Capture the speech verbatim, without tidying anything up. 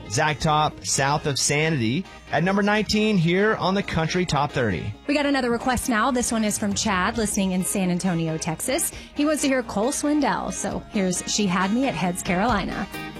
Zach Top, South of Sanity, at number nineteen here on the Country Top thirty. We got another request now. This one is from Chad, listening in San Antonio, Texas. He wants to hear Cole Swindell, so here's She Had Me at Heads, Carolina.